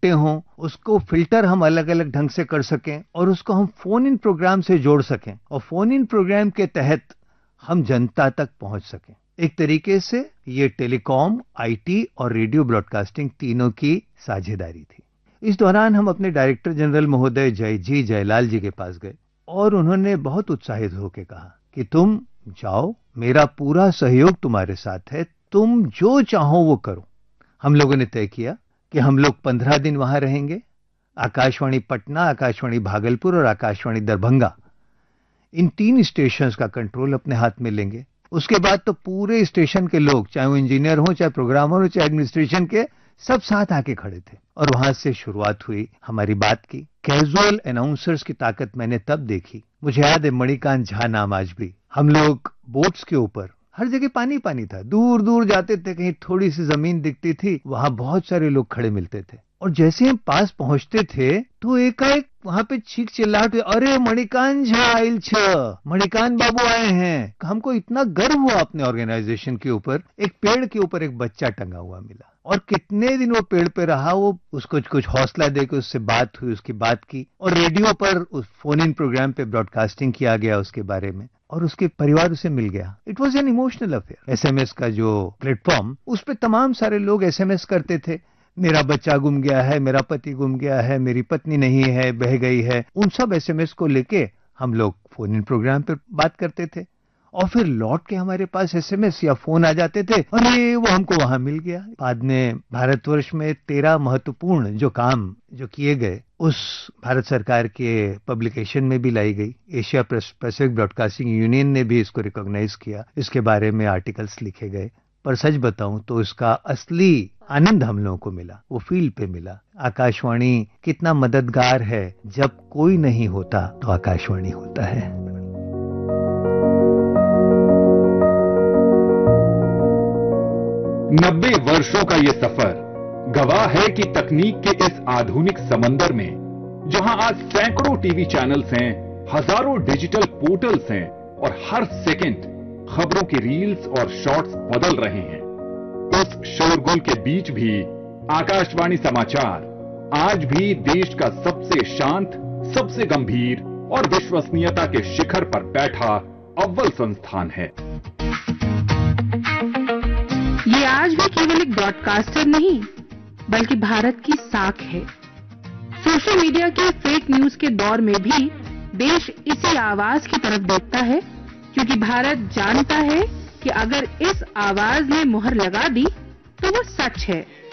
छोटे हों, उसको फिल्टर हम अलग अलग ढंग से कर सकें और उसको हम फोन इन प्रोग्राम से जोड़ सकें और फोन इन प्रोग्राम के तहत हम जनता तक पहुंच सकें। एक तरीके से ये टेलीकॉम, आईटी और रेडियो ब्रॉडकास्टिंग तीनों की साझेदारी थी। इस दौरान हम अपने डायरेक्टर जनरल महोदय जयलाल जी के पास गए और उन्होंने बहुत उत्साहित होकर कहा कि तुम जाओ, मेरा पूरा सहयोग तुम्हारे साथ है, तुम जो चाहो वो करो। हम लोगों ने तय किया कि हम लोग 15 दिन वहां रहेंगे। आकाशवाणी पटना, आकाशवाणी भागलपुर और आकाशवाणी दरभंगा, इन 3 स्टेशंस का कंट्रोल अपने हाथ में लेंगे। उसके बाद तो पूरे स्टेशन के लोग, चाहे वो इंजीनियर हो, चाहे प्रोग्रामर हो, चाहे एडमिनिस्ट्रेशन के, सब साथ आके खड़े थे और वहां से शुरुआत हुई हमारी बात की। कैजुअल अनाउंसर्स की ताकत मैंने तब देखी। मुझे याद है मणिकांत झा नाम आज भी। हम लोग बोट्स के ऊपर, हर जगह पानी पानी था, दूर दूर जाते थे, कहीं थोड़ी सी जमीन दिखती थी, वहां बहुत सारे लोग खड़े मिलते थे और जैसे हम पास पहुंचते थे तो एकाएक वहां पे चीख चिल्लाहट हुई, अरे मणिकांत झा आइल छ, मणिकांत बाबू आए हैं। हमको इतना गर्व हुआ अपने ऑर्गेनाइजेशन के ऊपर। एक पेड़ के ऊपर एक बच्चा टंगा हुआ मिला और कितने दिन वो पेड़ पे रहा, वो उसको कुछ हौसला देकर उससे बात हुई, उसकी बात की और रेडियो पर उस फोन इन प्रोग्राम पे ब्रॉडकास्टिंग किया गया उसके बारे में और उसके परिवार उसे मिल गया। It was an emotional affair. SMS का जो प्लेटफॉर्म, उस पे तमाम सारे लोग एसएमएस करते थे, मेरा बच्चा गुम गया है, मेरा पति गुम गया है, मेरी पत्नी नहीं है, बह गई है। उन सब एसएमएस को लेके हम लोग फोन इन प्रोग्राम पर बात करते थे और फिर लौट के हमारे पास एसएमएस या फोन आ जाते थे, अरे वो हमको वहां मिल गया। बाद में भारतवर्ष में 13 महत्वपूर्ण जो काम जो किए गए, उस भारत सरकार के पब्लिकेशन में भी लाई गई। एशिया पैसिफिक ब्रॉडकास्टिंग यूनियन ने भी इसको रिकॉग्नाइज किया, इसके बारे में आर्टिकल्स लिखे गए। पर सच बताऊं तो इसका असली आनंद हम लोगों को मिला, वो फील्ड पे मिला। आकाशवाणी कितना मददगार है, जब कोई नहीं होता तो आकाशवाणी होता है। 90 वर्षों का ये सफर गवाह है कि तकनीक के इस आधुनिक समंदर में, जहां आज सैकड़ों टीवी चैनल्स हैं, हजारों डिजिटल पोर्टल्स हैं और हर सेकंड खबरों की रील्स और शॉर्ट्स बदल रहे हैं, उस शोरगुल के बीच भी आकाशवाणी समाचार आज भी देश का सबसे शांत, सबसे गंभीर और विश्वसनीयता के शिखर पर बैठा अव्वल संस्थान है। ये आज भी केवल एक ब्रॉडकास्टर नहीं, बल्कि भारत की साख है। सोशल मीडिया के फेक न्यूज के दौर में भी देश इसी आवाज की तरफ देखता है, क्योंकि भारत जानता है कि अगर इस आवाज ने मुहर लगा दी तो वो सच है।